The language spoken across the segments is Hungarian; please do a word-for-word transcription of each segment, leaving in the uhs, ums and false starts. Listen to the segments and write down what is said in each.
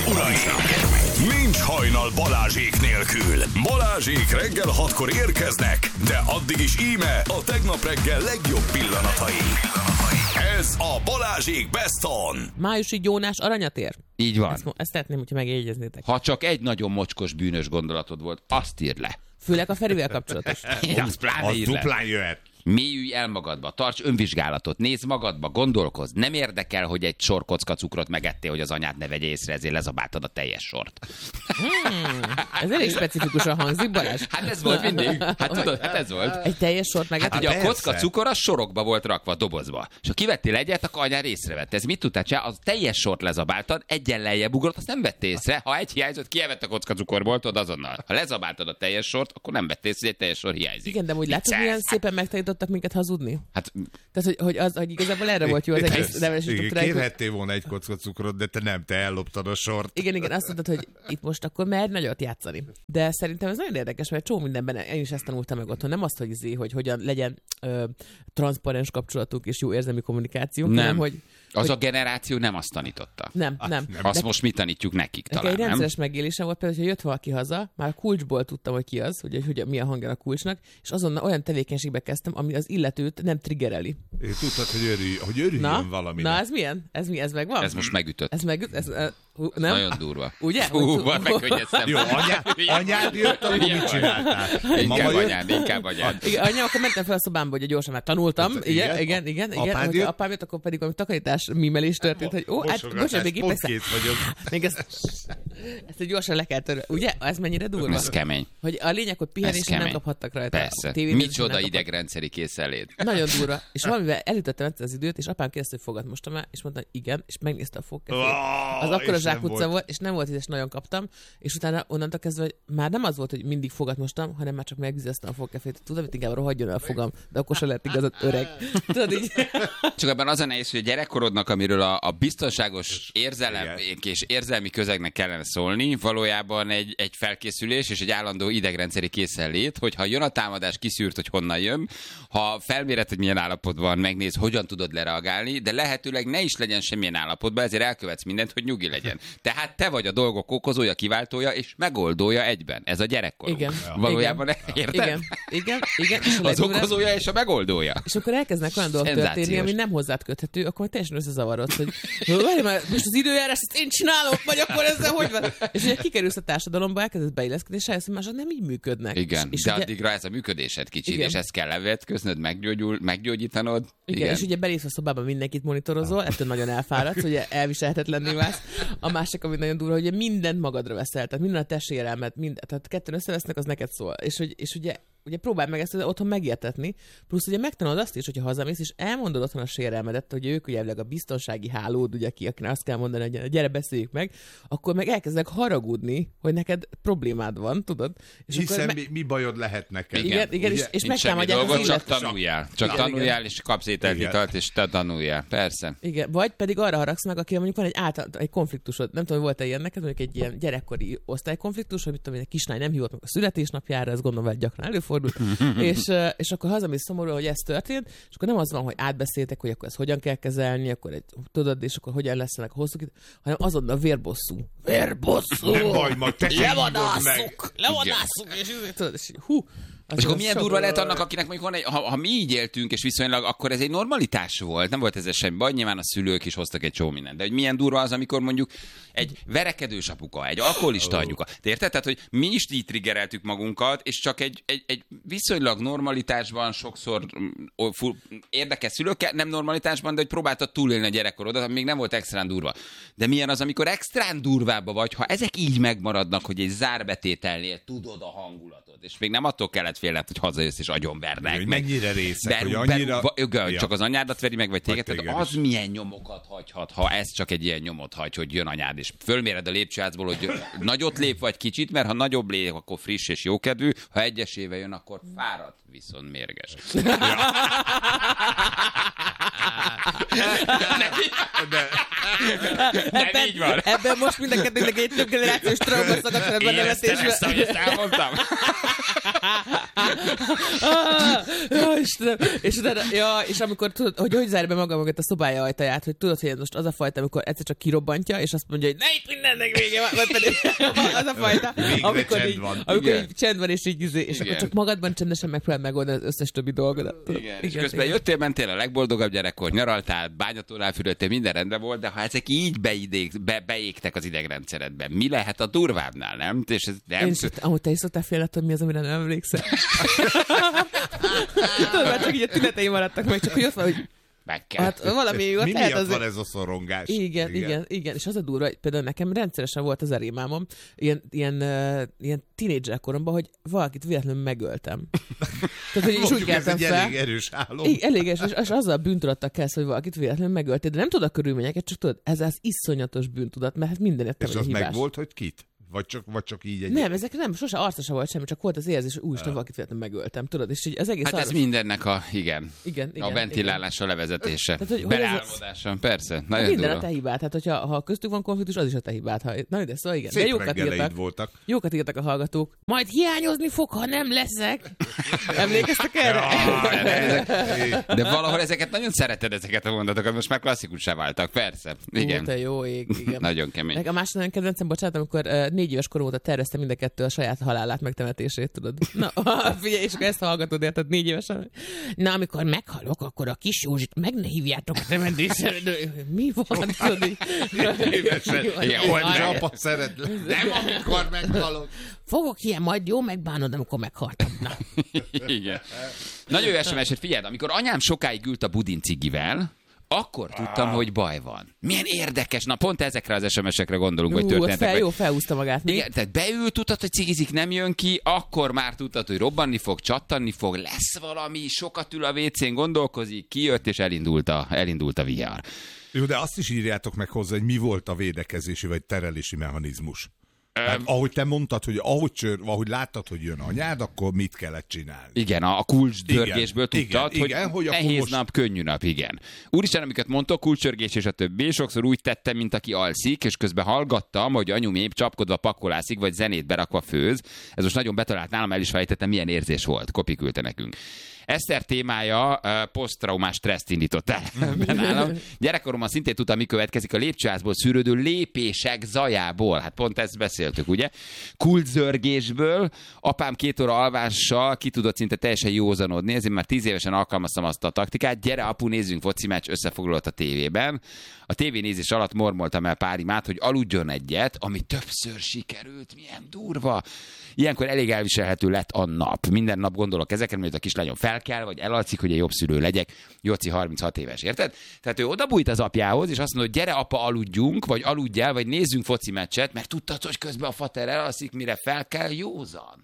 uraim! Nincs hajnal Balázsék nélkül. Balázsék reggel hatkor érkeznek, de addig is íme a tegnap reggel legjobb pillanatai. Ez a Balázsék Best On. Májusi gyónás aranyatér. Így van. Ezt, ezt szeretném, hogyha megjegyeznétek. Ha csak egy nagyon mocskos bűnös gondolatod volt, azt írd le. Főleg a Ferivel kapcsolatos. Azt pláne Az írd le. duplán jöhet. Mélyülj el magadba, tarts önvizsgálatot, nézz magadba, gondolkozz. Nem érdekel, hogy egy sor kocka cukrot megettél, hogy az anyád ne vegye észre, ezért lezabáltad a teljes sort. Hmm, ez elég specifikusan hangzik, Balázs. Hát ez volt mindig. Hát tudod, hát ez volt. Egy teljes sort meg. Hát ugye a persze. kocka cukor az sorokba volt rakva a dobozba. És ha kivettél egyet, akkor anyád észrevett. Ez mit tudtál csinálni? Az teljes sort lezabáltad, egyen lejjebb ugrott, azt nem vettél észre. Ha egy hiányzott, kievett a kocka cukorból, tudod azonnal. Ha lezabáltad a teljes sort, akkor nem vettél észre, hogy egy teljes sor hiányzik. Igen, de úgy látod, milyen szépen megtanítottak minket hazudni? Hát Tehát, hogy, hogy, az, hogy igazából erre volt jó az egész nevelési Igen, struktúrájuk. kérhettél volna egy kocka cukrot, de te nem, te elloptad a sort. Igen, igen, azt mondtad, hogy itt most akkor merj nagyot játszani. De szerintem ez nagyon érdekes, mert csomó mindenben én is ezt tanultam meg otthon. Nem azt, hogy, izé, hogy hogyan legyen ö, transzparens kapcsolatunk és jó érzelmi kommunikációnk, nem. hanem hogy... Az hogy... a generáció nem azt tanította. Nem, nem. nem. Azt De- most mi tanítjuk nekik Nekem talán, egy nem? rendszeres megélésem volt, például, hogy jött valaki haza, már a kulcsból tudtam, hogy ki az, hogy, hogy mi a hangja a kulcsnak, és azonnal olyan tevékenységbe kezdtem, ami az illetőt nem triggereli. Én tudtad, hogy, örülj, hogy örüljön Na, valaminek. na ez milyen? Ez mi? Ez megvan? Ez most megütött. Ez megüt? Ez, ez, hú, nem? Nagyon durva. Ugye? Fú, Hogy- van megkönnyeztem. Jó, anyá, anyád jött, akkor mit csináltál? Inkább Mama jött? anyád, inkább anyád. Igen, anyám, akkor mentem fel a szobámba, hogy gyorsan már tanultam. Hát, Igen, igen. igen, igen. igen. Apád Hogyha jött? apám jött, akkor pedig valami takarítás mimelés történt, hogy ó, hát Mosogatás, bocsánat, még épp pont ezt, kész vagyok. még ezt, ezt gyorsan le kell törni. Ugye? Ez mennyire durva? Ez kemény. Hogy a lényeg, hogy pihenésre nem kemény. kaphattak rajta. A Persze. tévében sem Micsoda nem kaphattak. idegrendszeri készenlét. Nagyon durva. És valamivel elütöttem ezt az időt, és apám kérdezte, hogy fogad mostam el, és mondta, hogy igen, és megnézte a fogkefét. Oh, Az akkor a és nem zsákutca volt. volt, és nem volt ízes, nagyon kaptam, és utána onnantól kezdve, hogy már nem az volt, hogy mindig fogat mostam, hanem már csak megvizeztem a fogkefét. Tudod, hogy inkább rohadjon el a fogam, de akkor se lett igazad öreg. Tudod így? Csak ebben az a nehéz, hogy a gyerekkorodnak, amiről a, a biztonságos érzelem Igen. és érzelmi közegnek kellene szólni, valójában egy, egy felkészülés és egy állandó idegrendszeri készenlét, hogy ha jön a támadás, kiszűrt, hogy honnan jön, ha felméred, hogy milyen állapotban, megnéz, hogyan tudod lereagálni, de lehetőleg ne is legyen semmilyen állapotban, ezért elkövetsz mindent, hogy nyugi legyen. Tehát te vagy a dolgok okozója, kiváltója és megoldója egyben. Ez a gyerekkorunk. Igen. Valójában Igen. érted? Igen, igen, igen. És a Az legdurvább- okozója és a megoldója. És akkor elkezdnek olyan dolgok Szenzációs. történni, ami nem hozzád köthető, akkor teljesen összezavarodsz, hogy várj már, most az időjárás, ezt én csinálom, vagy akkor ezzel hogy van? És ugye kikerülsz a társadalomba, elkezdesz beilleszkedni, és rájössz, hogy mások nem így működnek. Igen, és, és de ugye, addigra ez a működésed kicsit, Igen. és ezt kell levetköznöd, meggyógyul, meggyógyítanod. igen, igen, és ugye belépsz a szobába, mindenkit monitorozol, ettől nagyon elfáradsz, ugye elviselhetetlenné válsz. A másik, ami nagyon durva, hogy ugye mindent magadra veszel, tehát minden a te sérelmed, mind, tehát ketten összevesznek, az neked szól. És, hogy, és ugye ugye próbáld meg ezt otthon megértetni, plusz ugye megtanulod azt is, hogyha hazamész, és elmondod otthon a sérelmedet, hogy ők ugye a biztonsági hálód, ugye ki, akinek azt kell mondani, hogy gyere, beszéljük meg, akkor meg elkezdek haragudni, hogy neked problémád van, tudod? És Hiszen akkor mi, mi bajod lehet neked? Igen, igen, és, Ugye? és Nincs semmi megtámadják az dolgod, csak illetőt. tanuljál. Csak Igen, tanuljál, és kapsz ételt, Igen. italt, és te tanuljál. Persze. Igen, vagy pedig arra haragsz meg, akivel mondjuk van egy, által, egy konfliktusod. Nem tudom, hogy volt-e ilyen neked, mondjuk egy ilyen gyerekkori osztálykonfliktus, hogy mit tudom, én, egy kislány nem hívott meg a születésnapjára, ez gondolom, hogy gyakran előfordul, és, eh, és akkor hazamész szomorú, hogy ez történt, és akkor nem az van, hogy átbeszéltek, hogy akkor ezt hogyan kell kezelni, akkor egy, tudod, és akkor hogyan lesz ennek a hosszú idő, hanem azonnal vérbosszú. Vérbosszú! Nem baj, majd te se hívod meg. Levadászuk! Levadászuk! És, és, tudod, és hú! És akkor milyen durva lehet annak, akinek mondjuk van egy, ha, ha mi így éltünk, és viszonylag, akkor ez egy normalitás volt, nem volt ezzel semmi baj, nyilván a szülők is hoztak egy csomó mindent. De hogy milyen durva az, amikor mondjuk egy verekedős apuka, egy alkoholista anyuka. De érted? Tehát, hogy mi is így triggereltük magunkat, és csak egy, egy, egy viszonylag normalitásban sokszor mm, full, érdekes szülőkkel, nem normalitásban, de hogy próbáltad túlélni a gyerekkorodat, ami még nem volt extrán durva. De milyen az, amikor extrán durvába vagy, ha ezek így megmaradnak, hogy egy zárbetételnél tudod a hangulatot, és még nem attól kellett félned, hogy hazajössz és agyonvernek. Hogy mennyire részek, Beru, hogy annyira... beru, beru, Ja. csak az anyádat veri meg, vagy téged, Vagy tehát téged az is. milyen nyomokat hagyhat, ha ez csak egy ilyen nyomot hagy, hogy jön anyád, és fölméred a lépcsőházból, hogy nagyot lép vagy kicsit, mert ha nagyobb lép, akkor friss és jókedvű, ha egyesével jön, akkor fáradt, viszont mérges. De, Nem így van. Ebben most mind a kettőnek egy több generációs trauma szakadt ebben a Érezted ezt, nevetésben. hogy ezt elmondtam? Ja, Istenem. És, utána, ja, és amikor tudod, hogy hogy zárja be maga mögött a szobája ajtaját, hogy tudod, hogy ez most az a fajta, amikor egyszer csak kirobbantja, és azt mondja, hogy ne itt mindennek vége van, vagy pedig az a fajta, amikor, csend így, van. amikor Igen. így csend van, és így izé, és Igen. akkor csak magadban csendesen megpróbál megoldani az összes többi dolgodat. Igen, és közben jöttél, mentél a legboldogabb gyerekkor, nyaraltál, bányatórál fürödtél, minden rendben volt, de ha ezek így beidék, be, beégtek az idegrendszeredben, mi lehet a durvábbnál, nem? És ez nem... Én is, amúgy te is szoktál félni, hogy mi az, amire nem emlékszel. Tudod, már csak így a tünetei maradtak meg, csak hogy ott van, hogy Meg kell. hát valami ott Mi lehet miatt azért... van ez a szorongás? Igen, igen, igen, igen, és az a durva, hogy például nekem rendszeresen volt az a rémálmom, ilyen, ilyen, uh, ilyen tínédzser koromban, hogy valakit véletlenül megöltem. Tehát, hogy is úgy Mondjuk ez keltem egy fel. elég erős álom. Igen, elég, és, és azzal a bűntudattal kezd, hogy valakit véletlenül megöltél, de nem tudod a körülményeket, csak tudod, ez az iszonyatos bűntudat, mert hát mindenért És te az vagy meg hibás. volt, hogy kit? Vagy csak, vagy csak így egy... Nem, ezek nem, sose arca sem volt semmi, csak volt az érzés, hogy úristen, valakit véletlenül megöltem, tudod, és így az egész Hát ez arra- mindennek a, igen, igen, igen, a ventilálása, levezetése, Tehát, hogy- hogy ez beleálmodása, persze, igen. nagyon Minden a durva. te hibád, tehát hogyha ha köztük van konfliktus, az is a te hibád. Ha... Na, de szóval igen, de Szép jókat reggeleid írtak. voltak. Jókat írtak a hallgatók. Majd hiányozni fog, ha nem leszek. Emlékeztek erre? De valahol ezeket nagyon szereted, ezeket a mondatokat, most már klasszikussá váltak, persze. Igen. Ó, te jó ég, igen. Nagyon kemény. Meg a másik nagyon kedvencem, bocsánat, amikor uh, négy éves korom óta tervezte mind a kettő a saját halálát, megtemetését, tudod. Na, figyelj, és akkor ezt hallgatod, érted négy évesen. Na, amikor meghalok, akkor a kis Józsit meg ne hívjátok a temetésre. Mi van, tudod? így? Évesen. Igen, Hogy hogy apa szeretlek. Nem, amikor meghalok. Fogok ilyen, majd jó megbánod, amikor meghaltam. Na. Igen. Nagyon jó es em es, hogy figyeld, amikor anyám sokáig ült a budin cigivel, akkor tudtam, hogy baj van. Milyen érdekes. Na, pont ezekre az es em es-ekre gondolunk, vagy Ú, ott történetek. fel, vagy- jó, felhúzta magát. Mi? Igen, tehát beült, tudtad, hogy cigizik, nem jön ki, akkor már tudtad, hogy robbanni fog, csattanni fog, lesz valami, sokat ül a vécén, gondolkozik, kijött, és elindult a, elindult a vihar. Jó, de azt is írjátok meg hozzá, hogy mi volt a védekezési vagy terelési mechanizmus. Hát, ahogy te mondtad, hogy ahogy, csör, ahogy láttad, hogy jön anyád, akkor mit kellett csinálni? Igen, a, a kulcsdörgésből Igen, tudtad, igen, hogy igen, hogy akkor nehéz most- nap, könnyű nap, igen. Úristen, amiket mondtok, kulcsdörgés és a többi, sokszor úgy tettem, mint aki alszik, és közben hallgattam, hogy anyum épp csapkodva pakolászik, vagy zenét berakva főz. Ez most nagyon betalált nálam, el is fejtettem, milyen érzés volt. Kopi küldte nekünk. Eszter témája uh, posztraumás stresszt indított el nálam. Gyerekkoromban szintén tudtam, mi következik a lépcsőházból szűrődő lépések zajából. Hát pont ezt beszéltük, ugye? Kulcszörgésből, apám két óra alvással ki tudott szinte teljesen józanodni, ezért már tíz évesen alkalmaztam azt a taktikát. Gyere, apu, nézzünk foci meccs, összefoglalott a tévében. A tévénézés alatt mormoltam el pár imát, hogy aludjon egyet, ami többször sikerült. Milyen durva. Ilyenkor elég elviselhető lett a nap. Minden nap gondolok ezekre, mert a kislányom felkel, vagy elalszik, hogy egy jobb szülő legyek. Jóci harminchat éves, érted? Tehát ő odabújt az apjához, és azt mondta, hogy gyere, apa, aludjunk, vagy aludjál, vagy nézzünk foci meccset, mert tudtad, hogy közben a fater elalszik, mire felkel, józan.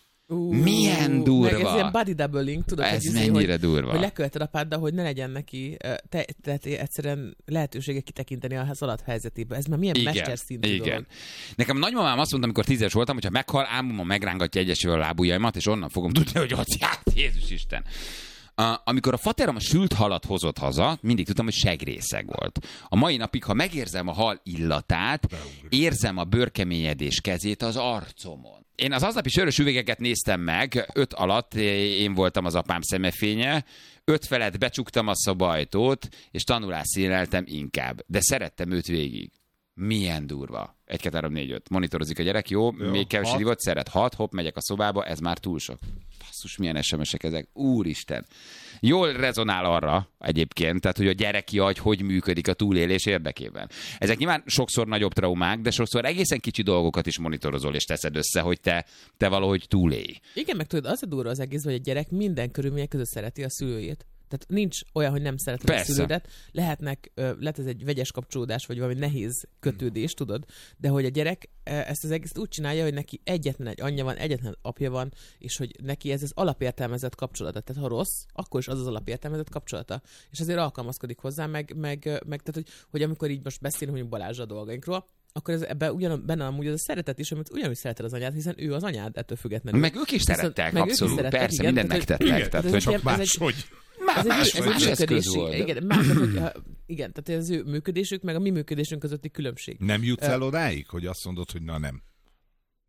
Ú, Milyen durva. Meg ez ilyen body doubling, tudod, Ez hogy, izé, mennyire hogy, durva. hogy lekölted apáddal, hogy ne legyen neki ö, te, tehát egyszerűen lehetősége kitekinteni a alatt helyzetébe. Ez már milyen mesterszintű igen. dolog. Nekem a nagymamám azt mondta, amikor tízes voltam, hogy ha meghal, álmomban megrángatja egyesével a lábujjaimat, és onnan fogom tudni, hogy ott járt, Jézus Isten. Uh, amikor a faterom a sült halat hozott haza, mindig tudtam, hogy segrészeg volt. A mai napig, ha megérzem a hal illatát, érzem a bőrkeményedés kezét az arcomon. Én az aznapi sörös üvegeket néztem meg, öt alatt én voltam az apám szemefénye, öt felett becsuktam a szobajtót, és tanulásszíneltem inkább. De szerettem őt végig. Milyen durva. egy, kettő, három, négy, öt. Monitorozik a gyerek, jó, jó még kevesebb divot szeret. hat, hopp, megyek a szobába, ez már túl sok. Basszus, milyen es em esek ezek. Úristen. Jól rezonál arra egyébként, tehát hogy a gyereki agy hogy működik a túlélés érdekében. Ezek nyilván sokszor nagyobb traumák, de sokszor egészen kicsi dolgokat is monitorozol és teszed össze, hogy te, te valahogy túlélj. Igen, meg tudod, az a durva az egész, hogy a gyerek minden körülmények között szereti a szülőjét. Tehát nincs olyan, hogy nem szereted Persze. a szülődet. Lehetnek, lehet ez egy vegyes kapcsolódás, vagy valami nehéz kötődés, tudod, de hogy a gyerek ezt az egész úgy csinálja, hogy neki egyetlen egy anyja van, egyetlen apja van, és hogy neki ez az alapértelmezett kapcsolata. Tehát ha rossz, akkor is az az alapértelmezett kapcsolata. És azért alkalmazkodik hozzá, meg, meg, meg tehát, hogy, hogy amikor így most beszélünk mondjuk Balázsra a dolgainkról, akkor ez, ebben ugyan, benne amúgy az a szeretet is, amit ugyanúgy szereted az anyád, hiszen ő az anyád ettől függetlenül. Meg ők is szerettek, meg ők is abszolút, szerettek, persze, igen, mindent tehát, megtettek. Igen, Tehát, ez hogy egy ilyen- Csak ez egy- máshogy. Ez egy, Más- ez más egy eszköz működési, volt. igen, más, tehát, hogy, ha- igen, tehát az ő működésük, meg a mi működésünk közötti különbség. Nem jutsz el odáig, hogy azt mondod, hogy na nem.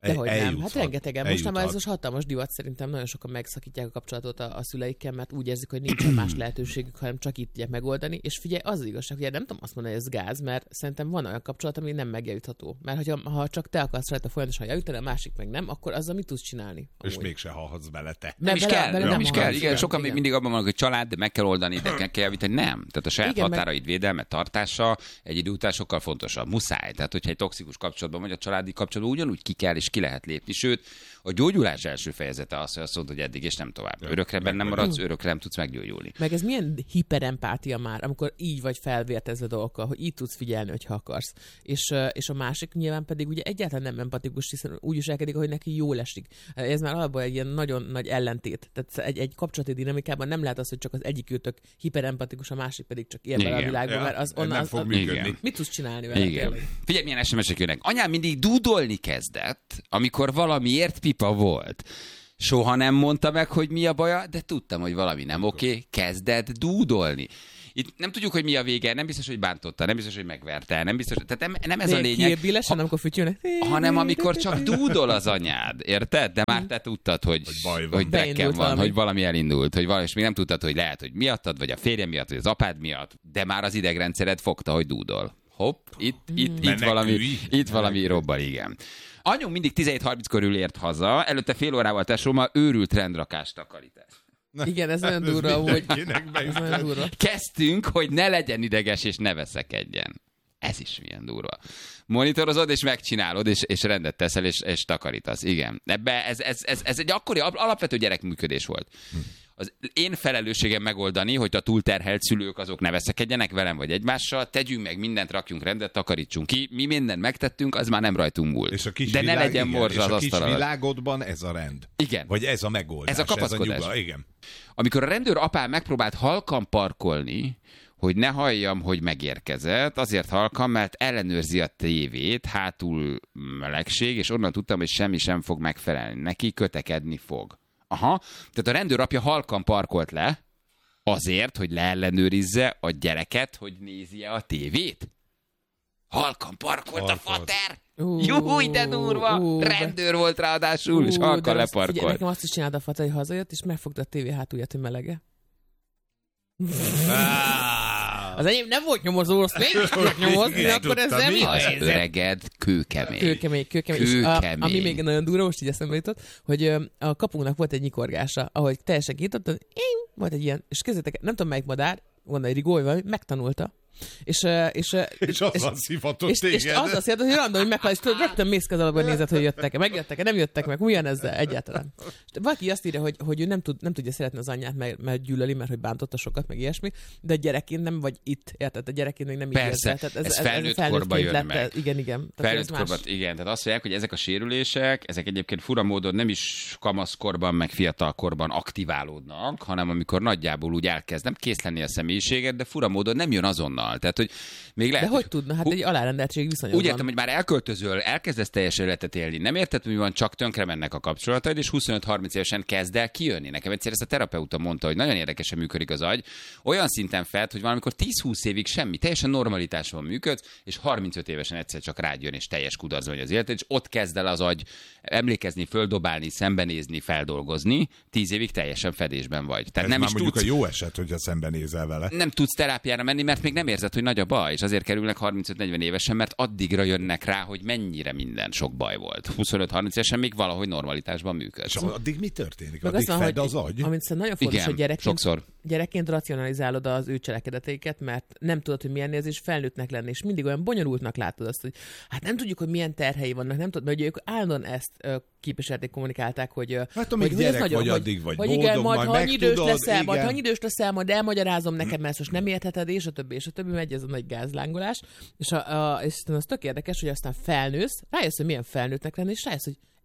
Dehogy nem. Hát Eljuthat. rengetegen. Most már ez Eljuthat. most hatalmas divat, szerintem nagyon sokan megszakítják a kapcsolatot a, a szüleikkel, mert úgy érzik, hogy nincsen más lehetőségük, hanem csak itt tudják megoldani. És figyelj, az az igazság, hogy nem tudom azt mondani, hogy ez gáz, mert szerintem van olyan kapcsolat, ami nem megjavítható. Mert hogyha, ha csak te akarsz rajta folyamatosan javítani, a másik meg nem, akkor azzal mit tudsz csinálni? És Amúgy. mégse hallhatsz bele te. Nem is bele- kell, bele nem nem is kell. hallgatsz, Igen, igen, sokan még igen. mindig abban vannak, hogy család, de meg kell oldani, de kell, kell javítani. Nem. Tehát a saját Igen, meg- határaid védelme, tartása egy idő után sokkal fontosabb. Muszáj. Tehát, hogyha egy toxikus kapcsolatban vagy, a családi kapcsolatban ugyanúgy ki kell és ki lehet lépni. Sőt, a gyógyulás első fejezete az, hogy azt mondod, hogy eddig és nem tovább. Örökre benne maradsz, örökre nem tudsz meggyógyulni. Meg ez milyen hiperempátia már, amikor így vagy felvértezve dolgokkal, hogy így tudsz figyelni, hogyha akarsz. És, ö, és a másik nyilván pedig ugye egyáltalán nem empatikus, hiszen úgy viselkedik, hogy neki jól esik. Ez már alapból egy ilyen nagyon nagy ellentét. Tehát egy, egy kapcsolati dinamikában nem lehet az, hogy csak az egyik őtök hiperempatikus, a másik pedig csak él bele a Igen. világban, Ja, mert az onnan nem az, fog az, működni. Igen. mit tudsz csinálni vele? Igen. tényleg? Figyelj, milyen es em es-ek jönnek. Anyám mindig dúdolni kezdett, amikor valamiért pipa volt. Soha nem mondta meg, hogy mi a baja, de tudtam, hogy valami nem oké, okay, kezdett dúdolni. Itt nem tudjuk, hogy mi a vége, nem biztos, hogy bántotta, nem biztos, hogy megverte, nem biztos, tehát nem, nem ez a lényeg. Kiébbilesen, amikor fütyülnek. Hanem amikor csak dúdol az anyád, érted? De már te tudtad, hogy, Hogy baj van. hogy brekken Beindult van, valami. hogy valami elindult, hogy valami, és még nem tudtad, hogy lehet, hogy miattad, vagy a férjem miatt, vagy az apád miatt, de már az idegrendszered fogta, hogy dúdol. Hopp, itt, itt, itt Menekülj. valami, itt valami robban, igen. Anyum mindig tizenhét harminc körül ért haza, előtte fél órával tesóma őrült rendrakást takarítás. Igen, ez nagyon Ez durva, hogy mindenkinek ez beütött. nagyon durva. Kezdtünk, hogy ne legyen ideges és ne veszekedjen. Ez is milyen durva. Monitorozod, és megcsinálod, és, és rendet teszel, és, és takarítasz. Igen. Ebbe ez, ez, ez, ez egy akkori alapvető gyerekműködés volt. Az én felelősségem megoldani, hogy a túlterhelt szülők azok ne veszekedjenek velem vagy egymással, tegyünk meg mindent, rakjunk rendet, takarítsunk ki. Mi mindent megtettünk, az már nem rajtunk múlt. És a kis De világ, ne legyen igen, morzsa és az a kis asztal alatt. világodban ez a rend. Igen. Vagy ez a megoldás. Ez a kapaszkodás. Ez a nyugla, igen. Amikor a rendőr apám megpróbált halkan parkolni, hogy ne halljam, hogy megérkezett, azért halkan, mert ellenőrzi a tévét, hátul melegség, és onnan tudtam, hogy semmi sem fog megfelelni. Neki kötekedni fog. Aha, tehát a rendőr apja halkan parkolt le, azért, hogy leellenőrizze a gyereket, hogy nézi-e a tévét. Halkan parkolt a Parkolt. fater! Ú, Júj, de durva! ú, de- Rendőr volt ráadásul, és Ú, halkan de rossz. Figyelj, leparkolt. nekem azt is csinálta a fata, hogy hazajött, és megfogta a tévé hátulját, hogy melege. Az enyém nem volt nyomozó, azt mégis tudok nyomozni, Igen, akkor ez tudtam, nem mi mi a Az helyzet? öreged kőkemény. Kőkemény, kőkemény. És a, Kőkemény. ami még nagyon durva, most így eszembe jutott, hogy ö, a kapunknak volt egy nyikorgása, ahogy teljesen kinyitottad, volt egy ilyen, és kezdetek, nem tudom melyik madár, gondolj, egy rigóly vagy, megtanulta. És, ö, és, ö, És azzal szivatott és, és téged. az azt jelenti, hogy random, hogy meghal, és tudod, rögtön mész kezalapban nézed, hogy jöttek-e, megjöttek-e, nem jöttek meg, milyen ezzel egyáltalán. És valaki azt írja, hogy, hogy ő nem, tud, nem tudja szeretni az anyját, mert, mert gyűlöli, mert hogy bántotta sokat, meg ilyesmi, de a gyerekként nem vagy itt, érted? A gyerekként még nem így Persze, érzed. Tehát ez felnőtt korba felnőttként jön lett, meg. Igen, igen. Tehát Felnőtt ez korban, más. igen, tehát azt mondják, hogy ezek a sérülések, ezek egyébként fura módon nem is kamaszkorban, meg fiatalkorban aktiválódnak, hanem amikor nagyjából úgy elkezd nem kész lenni a személyiséget, de fura módon nem jön azonnal. Tehát, hogy még lehet, De hogy tudna? Hát Hú, egy alárendeltség viszonyban. úgy értem, hogy már elköltözöl, elkezdesz teljes életet élni, nem érted, hogy mi van, csak tönkre mennek a kapcsolataid, és huszonöt-harminc évesen kezd el kijönni. Nekem egyszer ezt a terapeuta mondta, hogy nagyon érdekesen működik az agy, olyan szinten fed, hogy valamikor tíz-húsz évig semmi, teljesen normalitásban működsz, és harmincöt évesen egyszer csak rád jön, és teljes kudarc vagy az életed, és ott kezd el az agy emlékezni, földobálni, szembenézni, feldolgozni, tíz évig teljesen fedésben vagy. Tehát Ez nem már is mondjuk tudsz, a jó eset, hogyha szembenézel vele. nem tudsz terápiára menni, mert még nem érzed, hogy nagy a baj, és azért kerülnek harmincöt-negyven évesen, mert addigra jönnek rá, hogy mennyire minden sok baj volt. huszonöt-harminc évesen még valahogy normalitásban működsz. És addig mi történik? Meg Addig azt van, fed hogy, az agy? amit szerintem nagyon fontos, Igen, hogy gyerekként, sokszor. gyerekként racionalizálod az ő cselekedeteiket, mert nem tudod, hogy milyen érzés felnőttnek lenni, és mindig olyan bonyolultnak látod azt, hogy hát nem tudjuk, hogy milyen terhei vannak, nem tudod, mert ugye ők állandóan ezt ö, képviselték, kommunikálták, hogy, ö, Hát, hogy, amíg hogy ez gyerek vagy, addig vagy hogy boldog, igen, majd, majd ha annyi idős megtudod, leszel, majd ha igen. annyi idős leszel, majd elmagyarázom neked, mert ezt most nem értheted, és a többi, és a többi, megy ez a nagy gázlángolás, és, a, a, és az tök érdekes, hogy aztán felnősz, rájössz, hogy milyen felnőttnek lenni, és rájössz, hogy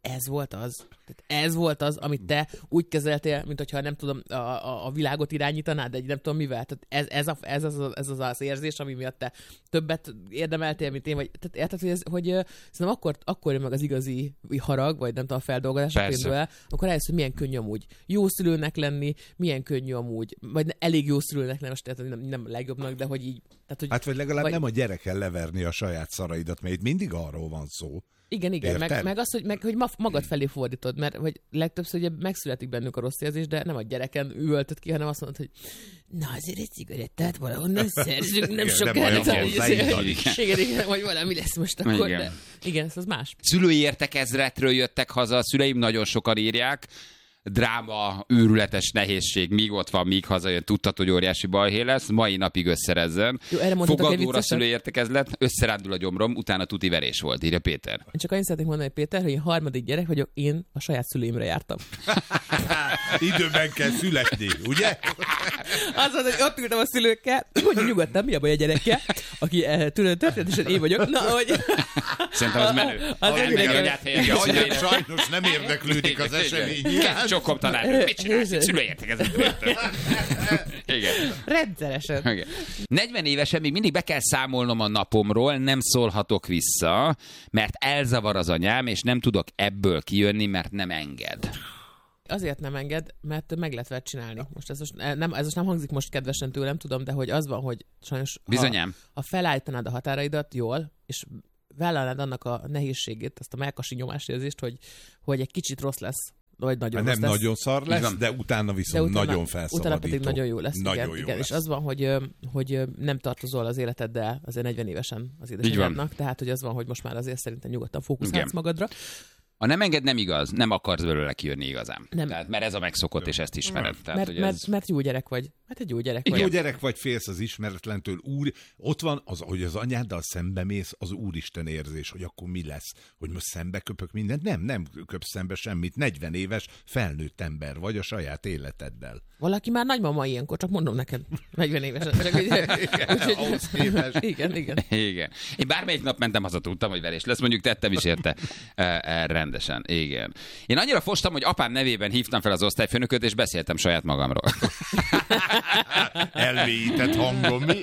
ez volt az. Tehát ez volt az, amit te úgy kezeltél, mint hogyha nem tudom, a, a, a világot irányítanád, de egy nem tudom mivel. Tehát ez, ez, a, ez, az, ez az az érzés, ami miatt te többet érdemeltél, mint én, vagy tehát érted, hogy, ez, hogy szerintem akkor, akkor jön meg az igazi harag, vagy nem tudom, a feldolgozás, el, akkor rájössz, hogy milyen könnyű amúgy jó szülőnek lenni, milyen könnyű amúgy, vagy elég jó szülőnek lenni, most tehát nem, nem legjobbnak, de hogy így. Tehát, hogy, hát vagy legalább vagy... nem a gyereken leverni a saját szaraidat, mert itt mindig arról van szó. Igen, igen, meg, meg az, hogy, meg, hogy magad felé fordítod, mert hogy legtöbbször ugye megszületik bennünk a rossz érzés, de nem a gyereken üvöltöd ki, hanem azt mondod, hogy na azért egy cigarettát valahonnan szerzünk, nem sokára. Igen, igen, vagy valami lesz most akkor, igen. De igen, ez az más. Szülői értekezletről jöttek haza, a szüleim nagyon sokan írják, dráma, őrületes nehézség, míg ott van, míg hazajön, tudtad, hogy óriási balhé lesz, mai napig összerezzen. Fogadóra szülői értekezlet, összerándul a gyomrom, utána tuti verés volt, írja Péter. Én csak annyit szeretnék mondani, Péter, hogy én harmadik gyerek vagyok, én a saját szüleimre jártam. Időben kell születni, ugye? Az volt, hogy ott ültem a szülőkkel, hogy nyugodtan, mi a baj a gyerekkel, aki tudod, történetesen én vagyok. Na, hogy... Szerintem az menő. Az az menő. Sajnos nem érdeklődik az esemény. Sokom tanár, mit csinálsz? Szülőértek ez Igen. Rendszeresen. Igen. negyven évesen még mindig be kell számolnom a napomról, nem szólhatok vissza, mert elzavar az anyám, és nem tudok ebből kijönni, mert nem enged. Azért nem enged, mert meg lehet vele csinálni. Most ez most nem, ez most nem hangzik most kedvesen tőlem, tudom, de hogy az van, hogy sajnos Bizonyám. Ha, ha felállítanád a határaidat jól, és vállalnád annak a nehézségét, azt a melkasi nyomásérzést, hogy, hogy egy kicsit rossz lesz, vagy nagyon nem rossz lesz. nagyon szar lesz, de utána viszont de utána, nagyon felszabadító. Utána pedig nagyon jó lesz. Nagyon igen, jó igen. lesz. És az van, hogy, hogy nem tartozol az életeddel azért negyven évesen az édesanyádnak, tehát hogy az van, hogy most már azért szerintem nyugodtan fókuszálsz magadra. A nem enged nem igaz, nem akarsz belőle kijönni igazán. Nem. Tehát, mert ez a megszokott, nem. És ezt ismered. Tehát, mert, hogy mert, ez... mert jó gyerek vagy. Mert egy jó gyerek vagy. Jó gyerek vagy, félsz az ismeretlentől. Úr, ott van, az, hogy az anyáddal szembe mész, az úristen érzés, hogy akkor mi lesz, hogy most szembe köpök mindent. Nem, nem köpsz szembe semmit. negyven éves felnőtt ember vagy a saját életeddel. Valaki már nagymama ilyenkor, csak mondom neked, negyven évesen. Csak, igen, igen, igen. Igen. Én bármelyik nap mentem haza, tudtam, hogy verés lesz, mondjuk tettem is érte e, e, rendesen. Igen. Én annyira fostam, hogy apám nevében hívtam fel az osztályfőnököt, és beszéltem saját magamról. Elmélyített hangom, mi?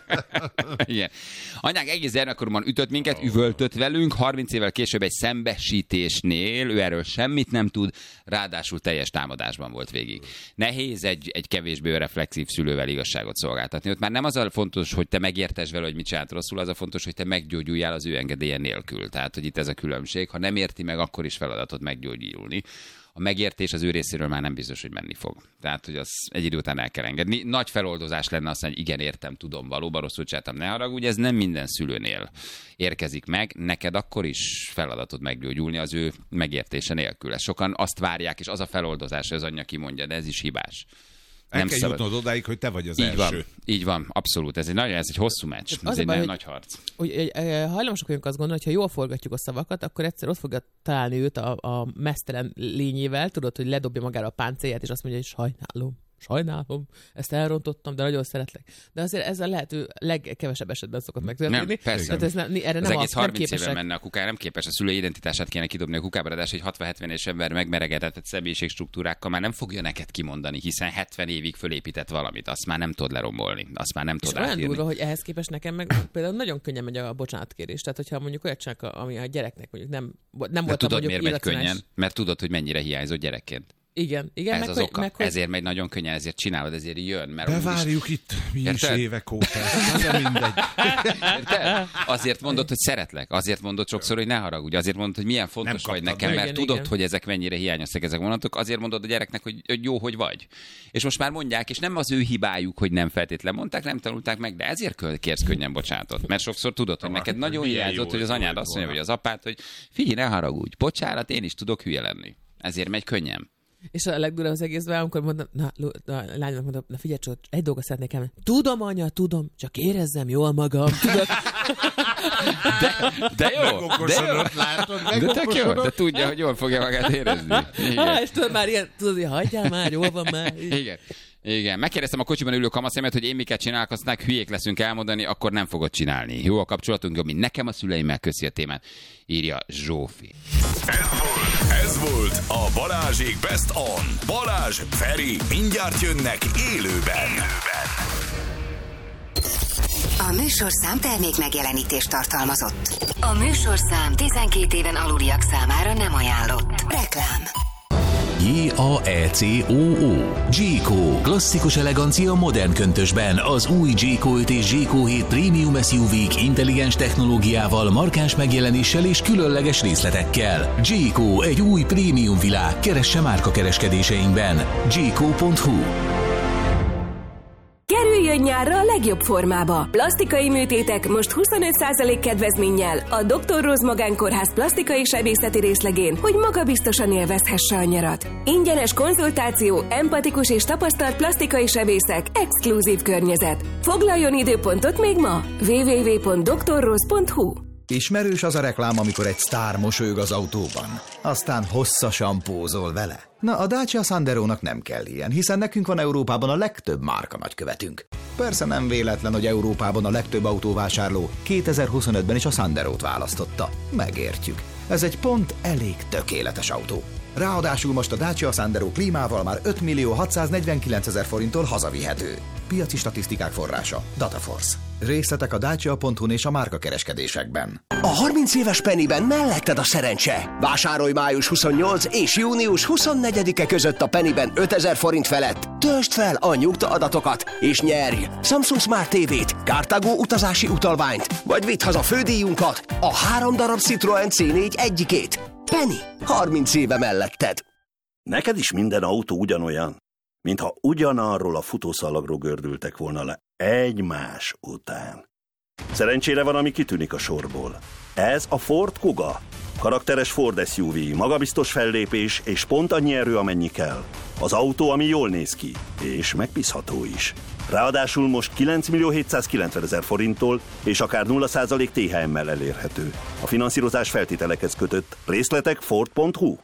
Igen. Anyánk egész gyermekkoromban ütött minket, üvöltött velünk, harminc évvel később egy szembesítésnél, ő erről semmit nem tud, ráadásul teljes támadásban volt végig. Nehéz egy, egy kevésbé reflexív szülővel igazságot szolgáltatni. Ott már nem az a fontos, hogy te megértesd vele, hogy mit csinált rosszul, az a fontos, hogy te meggyógyuljál az ő engedélye nélkül. Tehát, hogy itt ez a különbség. Ha nem érti meg, akkor is feladatot meggyógyulni. A megértés az ő részéről már nem biztos, hogy menni fog. Tehát, hogy az egy idő után el kell engedni. Nagy feloldozás lenne azt mondani, hogy igen, értem, tudom, valóban rosszul csináltam, ne haragudj, ez nem minden szülőnél érkezik meg. Neked akkor is feladatod meggyógyulni az ő megértése nélkül. Sokan azt várják, és az a feloldozás, hogy az anyja kimondja, de ez is hibás. El nem kell szabad. jutnod odáig, hogy te vagy az így első. Van, így van, abszolút. Ez egy, nagyon, ez egy hosszú meccs, ez, ez egy baj, nagy harc. Hogy, hogy, hajlamosak vagyunk azt gondolni, hogy ha jól forgatjuk a szavakat, akkor egyszer ott fogja találni őt a, a mesztelen lényével, tudod, hogy ledobja magára a páncélját, és azt mondja, hogy sajnálom. Sajnálom, ezt elrontottam, de nagyon szeretlek. De azért ez a lehető legkevesebb esetben szokott megtörténni. Nem, persze. Tehát ez ne, erre az nem egész az, harminc nem éve menne a kukára, nem képes a szülői identitását kéne kidobni a kukába, ráadásul egy hatvan-hetven éves ember megmeregedett személyiségstruktúrákkal már nem fogja neked kimondani, hiszen hetven évig fölépített valamit, azt már nem tud lerombolni, azt már nem tud átírni. És olyan durva, hogy ehhez képest nekem meg például nagyon könnyen megy a bocsánatkérés. Tehát, hogyha mondjuk olyat csinálok, ami a gyereknek mondjuk nem, nem volt tudod, miért megy könnyen? Mert tudod, hogy mennyire hiányzott gyerekként. Igen, igen. Ez meg, az oka. Meg, hogy... Ezért megy nagyon könnyen, ezért csinálod, ezért jön. Mert bevárjuk is... itt mi is évek óta. Ez mindegy. Érted? Azért mondod, hogy szeretlek. Azért mondod sokszor, hogy ne haragudj. Azért mondod, hogy milyen fontos vagy nekem, mert igen, tudod, igen. hogy ezek mennyire hiányoztak ezek vonatok. Azért mondod a gyereknek, hogy, hogy jó, hogy vagy. És most már mondják, és nem az ő hibájuk, hogy nem feltétlen mondták, nem tanulták meg, de ezért kérsz könnyen bocsánatot. Mert sokszor tudod, hogy neked nagyon hiányzott, hogy az anyád azt mondja, vagy az apád, hogy figyelj, ne haragudj. Bocsánat, én is tudok hülye lenni. Ezért megy könnyen. És a legdurvább az egészben, amikor mondom, na, na, a lányomnak mondom, na figyelj csak, egy dolgot szeretnék elmenni. Tudom, anya, tudom, csak érezzem jól magam. Tudod? De, de jó, de jó. Látod, de tök jó, de tudja, hogy jól fogja magát érezni. Ah, és tudod már ilyen, tudod, hogy hagyjál már, jól van már. Igen. Igen, megkérdeztem a kocsiban ülő kamaszemet, hogy én miket csinálok, aztán hülyék leszünk elmondani, akkor nem fogod csinálni. Jó a kapcsolatunk, jobb, mint nekem a szüleimmel, köszi a témát, írja Zsófi. Ez volt a Balázsék Best On. Balázs, Feri, mindjárt jönnek élőben. A műsorszám termék megjelenítést tartalmazott. A műsorszám tizenkét éven aluliak számára nem ajánlott. Reklám. J A E C O O Jayco. Klasszikus elegancia modern köntösben az új Jayco öt és Jayco hét Premium es u vé-k intelligens technológiával, markáns megjelenéssel és különleges részletekkel. Jayco, egy új prémium világ. Keresse márkakereskedéseinkben. jayco pont hu. Kerüljön nyárra a legjobb formába. Plastikai műtétek most huszonöt százalék kedvezménnyel a doktor Rose Magánkórház plastikai sebészeti részlegén, hogy magabiztosan élvezhesse a nyarat. Ingyenes konzultáció, empatikus és tapasztalt plastikai sebészek, exkluzív környezet. Foglaljon időpontot még ma! double-u double-u double-u pont doktor rose pont hu. Ismerős az a reklám, amikor egy sztár mosolyog az autóban, aztán hosszasan pózol vele. Na, a Dacia Sanderónak nem kell ilyen, hiszen nekünk van Európában a legtöbb márka nagykövetünk. Persze nem véletlen, hogy Európában a legtöbb autóvásárló kétezer-huszonötben is a Sanderót választotta. Megértjük. Ez egy pont elég tökéletes autó. Ráadásul most a Dacia Sandero klímával már öt millió hatszáznegyvenkilencezer forinttól hazavihető. Piaci statisztikák forrása Dataforce. Részletek a dacia pont hu-n és a márkakereskedésekben. A harminc éves Pennyben melletted a szerencse. Vásárolj május huszonnyolcadika és június huszonnegyedike között a Pennyben ötezer forint felett. Töltsd fel a nyugta adatokat és nyerj Samsung Smart té vét, Cartago utazási utalványt, vagy vidd haza fődíjunkat, a három darab Citroen cé négy egyikét. Penny, harminc éve melletted. Neked is minden autó ugyanolyan, mintha ugyanarról a futószalagról gördültek volna le egymás után. Szerencsére van, ami kitűnik a sorból. Ez a Ford Kuga. Karakteres Ford es u vé, magabiztos fellépés és pont annyi erő, amennyi kell. Az autó, ami jól néz ki, és megbízható is. Ráadásul most kilenc millió hétszázkilencvenezer forinttól és akár nulla százalék té há emmel elérhető. A finanszírozás feltételekhez kötött. Részletek ford pont hu.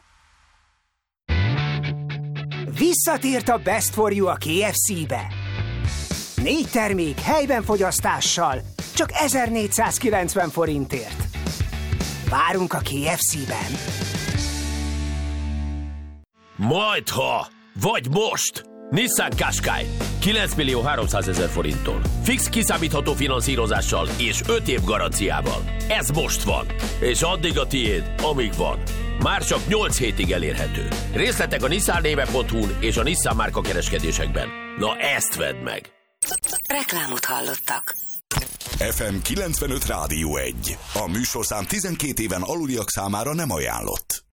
Visszatért a Best for You a ká ef cé-be. Négy termék helyben fogyasztással, csak ezernégyszázkilencven forintért. Várunk a ká ef cé-ben. Majdha, vagy most! Nissan Qashqai kilenc millió háromszázezer forinttól. Fix kiszámítható finanszírozással és öt év garanciával. Ez most van, és addig a tiéd, amíg van. Már csak nyolc hétig elérhető. Részletek a nissan néve pont hu-n és a Nissan márka kereskedésekben. Na ezt vedd meg! Reklámot hallottak. ef em kilencvenöt Rádió egy. A műsorszám tizenkét éven aluliak számára nem ajánlott.